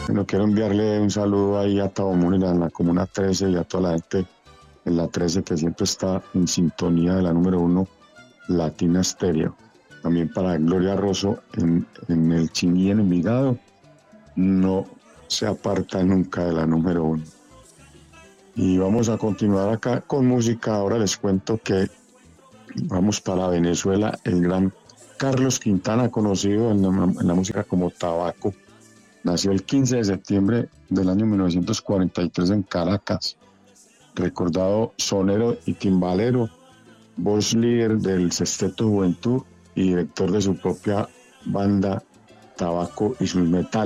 Bueno, quiero enviarle un saludo ahí a Tabamón en la Comuna 13 y a toda la gente en la 13 que siempre está en sintonía de la número uno, Latina Stereo. También para Gloria Rosso en el Chingui en Envigado, no se aparta nunca de la número uno. Y vamos a continuar acá con música. Ahora les cuento que vamos para Venezuela. El gran Carlos Quintana, conocido en la música como Tabaco, nació el 15 de septiembre del año 1943 en Caracas. Recordado sonero y timbalero, voz líder del Sexteto Juventud y director de su propia banda Tabaco y sus metales.